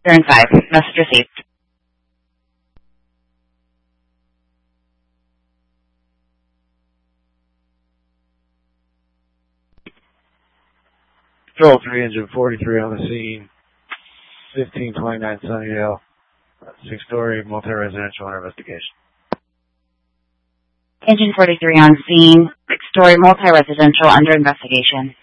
Turn 5. Message received. Patrol 3, Engine 43 on the scene. 1529 Sunnydale. 6-story multi-residential under investigation. Engine 43 on scene. 6-story multi-residential under investigation.